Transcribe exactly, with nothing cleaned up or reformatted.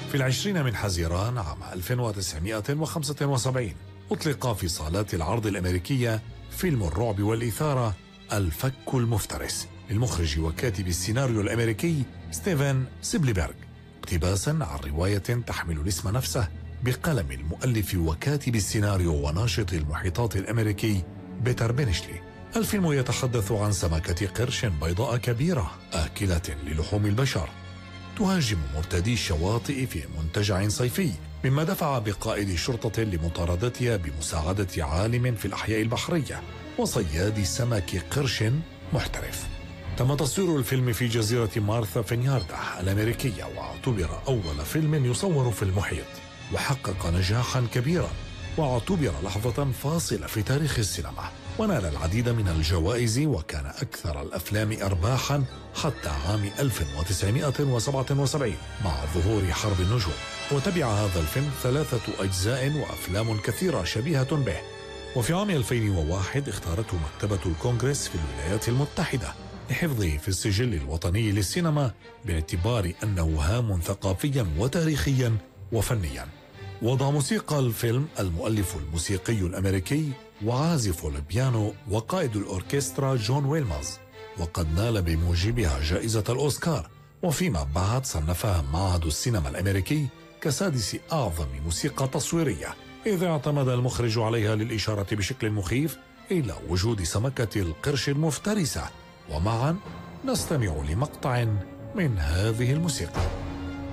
في العشرين من حزيران عام ألف وتسعمائة وخمسة وسبعين أطلق في صالات العرض الأمريكية فيلم الرعب والإثارة الفك المفترس للمخرج وكاتب السيناريو الأمريكي ستيفن سبيلبرغ، اقتباسا عن رواية تحمل الاسم نفسه بقلم المؤلف وكاتب السيناريو وناشط المحيطات الأمريكي بيتر بينشلي. الفيلم يتحدث عن سمكة قرش بيضاء كبيرة آكلة للحوم البشر تهاجم مرتدي الشواطئ في منتجع صيفي، مما دفع بقائد شرطة لمطاردتها بمساعدة عالم في الأحياء البحرية وصياد سمك قرش محترف. تم تصوير الفيلم في جزيرة مارثا فينياردا الأمريكية، واعتبر أول فيلم يصور في المحيط، وحقق نجاحا كبيرا، واعتبر لحظة فاصلة في تاريخ السينما، ونال العديد من الجوائز، وكان أكثر الأفلام أرباحا حتى عام ألف وتسعمائة وسبعة وسبعين مع ظهور حرب النجوم. وتبع هذا الفيلم ثلاثة أجزاء وأفلام كثيرة شبيهة به. وفي عام ألفين وواحد اختارته مكتبة الكونغرس في الولايات المتحدة لحفظه في السجل الوطني للسينما، باعتبار أنه هام ثقافيا وتاريخيا وفنيا. وضع موسيقى الفيلم المؤلف الموسيقي الأمريكي وعازف البيانو وقائد الأوركسترا جون ويلمز، وقد نال بموجبها جائزة الأوسكار، وفيما بعد صنفها معهد السينما الأمريكي كسادس أعظم موسيقى تصويرية، إذ اعتمد المخرج عليها للإشارة بشكل مخيف إلى وجود سمكة القرش المفترسة. ومعا نستمع لمقطع من هذه الموسيقى.